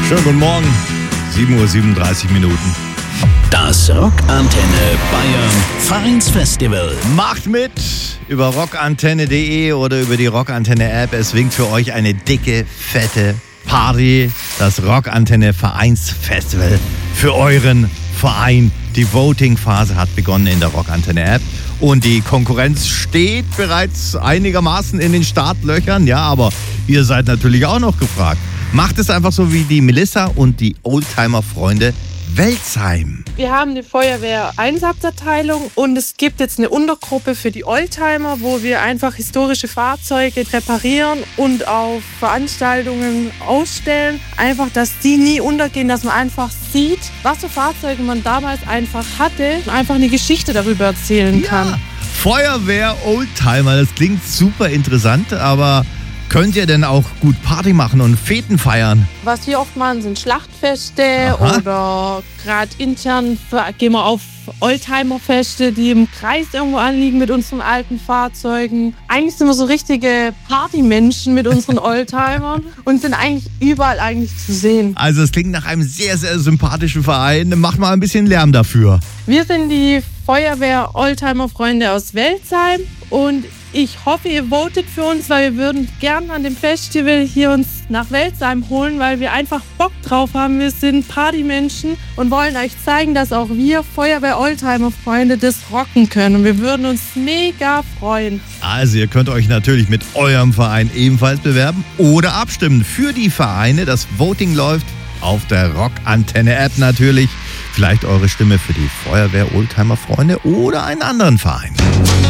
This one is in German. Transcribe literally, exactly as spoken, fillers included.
Schönen guten Morgen, sieben Uhr siebenunddreißig Minuten. Das Rockantenne Bayern Vereinsfestival. Macht mit über rockantenne punkt de oder über die Rockantenne-App. Es winkt für euch eine dicke, fette Party. Das Rockantenne Vereinsfestival für euren Verein. Die Voting-Phase hat begonnen in der Rockantenne-App. Und die Konkurrenz steht bereits einigermaßen in den Startlöchern. Ja, aber ihr seid natürlich auch noch gefragt. Macht es einfach so wie die Melissa und die Oldtimer-Freunde Welzheim. Wir haben eine Feuerwehr-Einsatzabteilung und es gibt jetzt eine Untergruppe für die Oldtimer, wo wir einfach historische Fahrzeuge reparieren und auf Veranstaltungen ausstellen. Einfach, dass die nie untergehen, dass man einfach sieht, was für Fahrzeuge man damals einfach hatte und einfach eine Geschichte darüber erzählen kann. Ja, Feuerwehr-Oldtimer, das klingt super interessant, aber könnt ihr denn auch gut Party machen und Feten feiern? Was wir oft machen, sind Schlachtfeste. Aha. Oder gerade intern gehen wir auf Oldtimer-Feste, die im Kreis irgendwo anliegen mit unseren alten Fahrzeugen. Eigentlich sind wir so richtige Partymenschen mit unseren Oldtimern und sind eigentlich überall eigentlich zu sehen. Also es klingt nach einem sehr, sehr sympathischen Verein. Macht mal ein bisschen Lärm dafür. Wir sind die Feuerwehr-Oldtimer-Freunde aus Welzheim und ich hoffe, ihr votet für uns, weil wir würden gern an dem Festival hier uns nach Welzheim holen, weil wir einfach Bock drauf haben. Wir sind Partymenschen und wollen euch zeigen, dass auch wir Feuerwehr-Oldtimer-Freunde das rocken können. Und wir würden uns mega freuen. Also ihr könnt euch natürlich mit eurem Verein ebenfalls bewerben oder abstimmen für die Vereine. Das Voting läuft auf der Rockantenne-App natürlich. Vielleicht eure Stimme für die Feuerwehr-Oldtimer-Freunde oder einen anderen Verein.